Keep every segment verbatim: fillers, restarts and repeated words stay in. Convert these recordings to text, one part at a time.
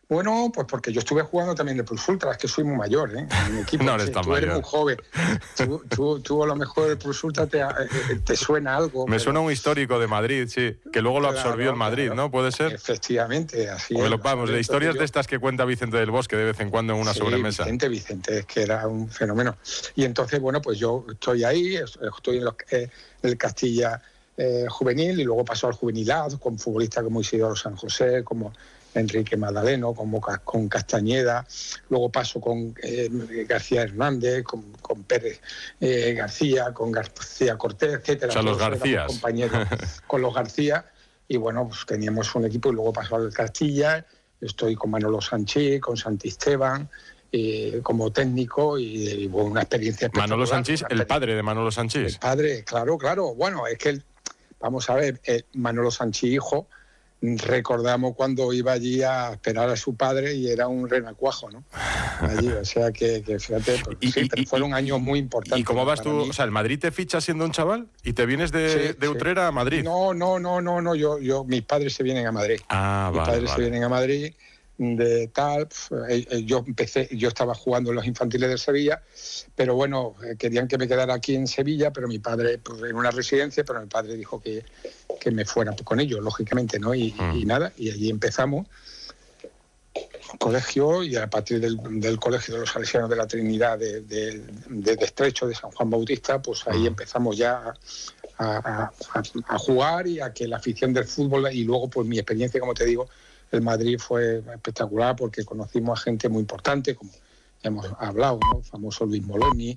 Bueno, pues porque yo estuve jugando también de Plus Ultra, es que soy muy mayor, ¿eh? En mi equipo, no eres sí, tan tú mayor. eres muy joven. Tú, tú, tú a lo mejor el Plus Ultra te, te suena algo. Me pero... suena un histórico de Madrid, sí, que luego lo absorbió claro, el Madrid, claro. ¿no? ¿Puede ser? Efectivamente, así Porque es. lo, vamos, ¿sabes? de historias yo... de estas que cuenta Vicente del Bosque de vez en cuando en una sí, sobremesa. Vicente, Vicente, es que era un fenómeno. Y entonces, bueno, pues yo estoy ahí, estoy en los, eh, el Castilla eh, juvenil y luego paso al juvenil A, con futbolistas como Isidoro San José, como Enrique Magdaleno, como con Castañeda, luego paso con eh, García Hernández, con, con Pérez eh, García, con García Cortés, etcétera. O sea, los Todos Garcías. éramos compañeros con los García, y bueno, pues teníamos un equipo y luego paso al Castilla, estoy con Manolo Sanchís, con Santisteban, eh, como técnico, y, y bueno, una experiencia espectacular. Manolo Sanchís, el padre de Manolo Sanchís. El padre, claro, claro. Bueno, es que, el, vamos a ver, eh, Manolo Sanchís, hijo, recordamos cuando iba allí a esperar a su padre y era un renacuajo, ¿no? Allí, o sea que, que fíjate, pues, y, sí, y, pero fueron y, años muy importantes. ¿Y cómo vas tú? Mí. O sea, ¿el Madrid te ficha siendo un chaval y te vienes de, sí, de Utrera sí. a Madrid? No, no, no, no, no, yo, yo, mis padres se vienen a Madrid. Ah, mis vale, padres vale. se vienen a Madrid de tal, yo empecé, yo estaba jugando en los infantiles de Sevilla, pero bueno, querían que me quedara aquí en Sevilla, pero mi padre, pues, en una residencia, pero mi padre dijo que, que me fuera con ellos, lógicamente, ¿no? Y, mm. y nada, y allí empezamos colegio, y a partir del, del colegio de los Salesianos de la Trinidad de, de, de, de Estrecho, de San Juan Bautista, pues ahí mm. empezamos ya a, a, a, a jugar, y a que la afición del fútbol, y luego pues mi experiencia, como te digo, el Madrid fue espectacular porque conocimos a gente muy importante, como ya hemos hablado, ¿no? El famoso Luis Moloni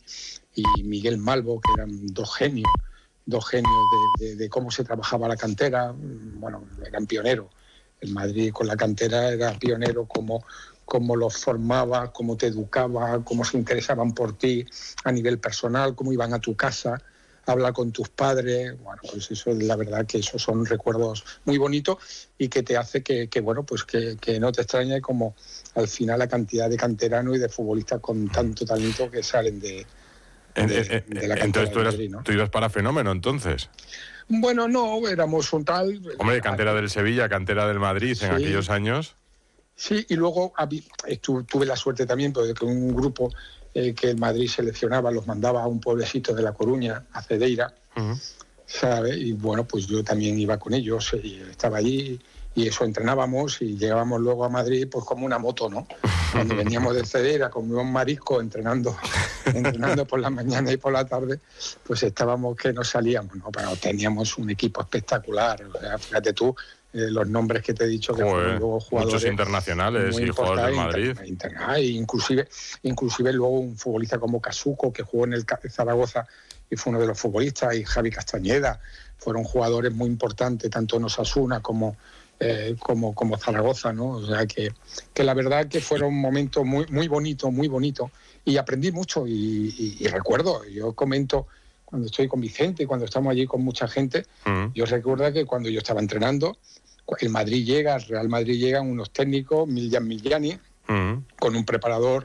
y Miguel Malvo, que eran dos genios, dos genios de, de, de cómo se trabajaba la cantera. Bueno, eran pioneros. El Madrid con la cantera era pionero, cómo, cómo los formaba, cómo te educaba, cómo se interesaban por ti a nivel personal, cómo iban a tu casa habla con tus padres. Bueno, pues eso, la verdad que esos son recuerdos muy bonitos, y que te hace que, que bueno, pues que, que no te extrañe como al final la cantidad de canteranos y de futbolistas con tanto talento que salen de, de, de, de la cantera. Entonces tú, eras, Madrid, ¿no? tú ibas para fenómeno, entonces. Bueno, no, éramos un tal... Hombre, cantera del Sevilla, cantera del Madrid, sí, en aquellos años. Sí, y luego tu, tuve la suerte también de que un grupo eh, que el Madrid seleccionaba los mandaba a un pueblecito de La Coruña, a Cedeira, uh-huh. ¿sabes? Y bueno, pues yo también iba con ellos, y estaba allí, y eso, entrenábamos, y llegábamos luego a Madrid pues como una moto, ¿no? Cuando veníamos de Cedeira como un marisco entrenando, entrenando por la mañana y por la tarde, pues estábamos que no salíamos, ¿no? Pero teníamos un equipo espectacular, o sea, fíjate tú, eh, los nombres que te he dicho, que Joder, fueron luego jugadores muchos internacionales y jugadores del Madrid. Inter, inter, inter, inclusive, inclusive luego un futbolista como Casuco, que jugó en el Zaragoza y fue uno de los futbolistas, y Javi Castañeda, fueron jugadores muy importantes, tanto en Osasuna como... Eh, como, como Zaragoza, ¿no? O sea, que, que la verdad que fueron momentos muy, muy bonitos, muy bonitos, y aprendí mucho, y, y, y recuerdo, yo comento cuando estoy con Vicente, cuando estamos allí con mucha gente, uh-huh. yo recuerdo que cuando yo estaba entrenando, el Madrid llega, el Real Madrid llegan unos técnicos, Miljan Miljani, uh-huh. con un preparador,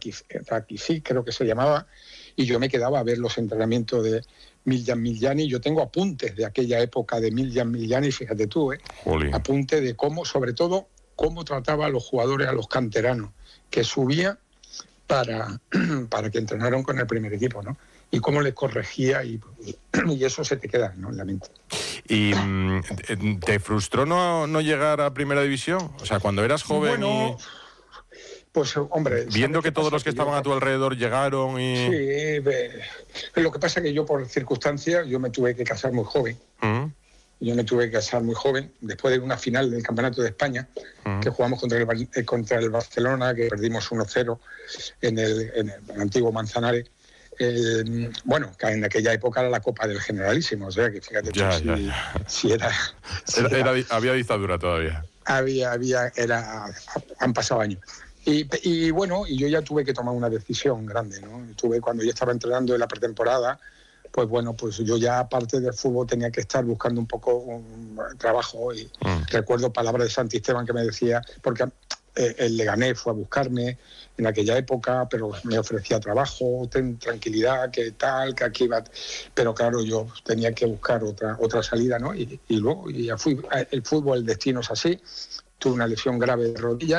Rakisi, creo que se llamaba, y yo me quedaba a ver los entrenamientos de Miljan Miljani. Yo tengo apuntes de aquella época de Miljan Miljani, fíjate tú, ¿eh? Apuntes de cómo, sobre todo, cómo trataba a los jugadores, a los canteranos, que subía para, para que entrenaran con el primer equipo, ¿no? Y cómo les corregía, y, y eso se te queda, ¿no?, en la mente. ¿Y te frustró no, no llegar a Primera División? O sea, cuando eras joven bueno, y... Pues, hombre... Viendo que todos los que estaban yo, a tu alrededor llegaron y... Sí, eh, lo que pasa es que yo, por circunstancias, yo me tuve que casar muy joven. Uh-huh. Yo me tuve que casar muy joven, después de una final del Campeonato de España, uh-huh. que jugamos contra el, contra el Barcelona, que perdimos uno cero en el, en el antiguo Manzanares. Eh, bueno, que en aquella época era la Copa del Generalísimo, o sea que fíjate ya, tú, ya, si, ya. si era... Si era, era, era había dictadura todavía. Había, había, era... Han pasado años. Y, y bueno, y yo ya tuve que tomar una decisión grande, ¿no? Tuve, cuando yo estaba entrenando en la pretemporada, pues bueno, pues yo ya aparte del fútbol tenía que estar buscando un poco un trabajo, y mm. recuerdo palabras de Santisteban que me decía, porque eh, el Leganés fue a buscarme en aquella época, pero me ofrecía trabajo, ten tranquilidad, que tal, que aquí va, pero claro, yo tenía que buscar otra otra salida, ¿no? Y, y luego y ya fui, el fútbol, el destino es así, tuve una lesión grave de rodilla.